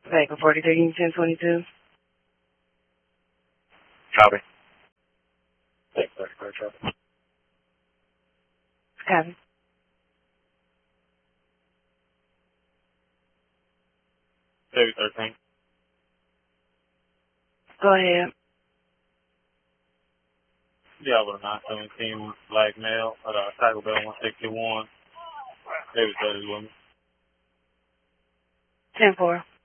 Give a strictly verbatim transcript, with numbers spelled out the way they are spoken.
Baker forty-three, ten twenty-two. Copy. Thanks, thirty-five, copy. Copy. Maybe thirteen. Go ahead. Yeah, with a nine seventeen black male at uh, Taco Bell one sixty-one. Maybe thirty women. ten four.